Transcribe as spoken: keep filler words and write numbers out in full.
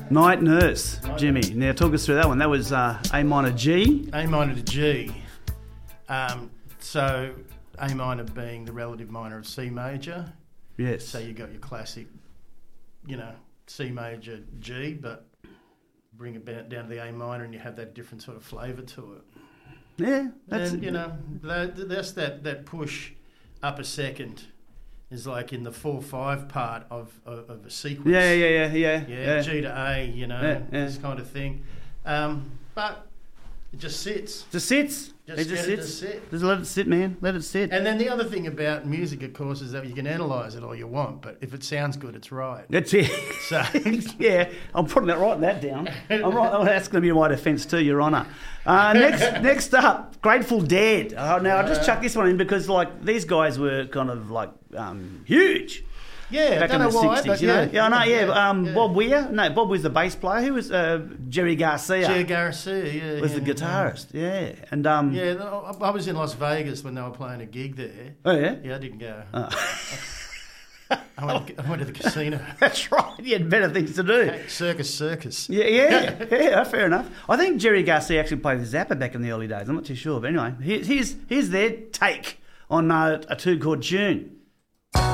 Night Nurse, Jimmy. Now talk us through that one. That was uh, A minor G. A minor to G. Um, so A minor being the relative minor of C major. Yes. So you got your classic, you know, C major G, but bring it down to the A minor and you have that different sort of flavour to it. Yeah. That's and, you know, that, that's that, that push up a second is like in the four five part of, of, of a sequence. Yeah, yeah, yeah, yeah. Yeah, yeah. G to A, you know, Yeah, yeah. this kind of thing. Um, but it just sits. Just sits. Just it just get it sits. to sit. Just let it sit, man. Let it sit. And then the other thing about music, of course, is that you can analyse it all you want, but if it sounds good, it's right. That's it. So yeah, I'm putting that writing that down. I'm right. Oh, that's going to be my defence too, Your Honour. Uh, next, next up, Grateful Dead. Uh, now I just chuck this one in because like these guys were kind of like um, huge. Yeah, back I don't in the know why, sixties, but you know. yeah, Yeah, I know. Yeah, yeah, um, yeah. Bob Weir. No, Bob was the bass player. Who was uh, Jerry Garcia? Jerry Garcia, yeah. was yeah, the guitarist. Yeah, and um. Yeah, yeah, I was in Las Vegas when they were playing a gig there. Oh yeah. Yeah, I didn't go. Oh. I, went, I went to the casino. That's right. You had better things to do. Circus, circus. Yeah, yeah, yeah. Fair enough. I think Jerry Garcia actually played with Zappa back in the early days. I'm not too sure, but anyway, here's here's, here's their take on uh, a two chord tune.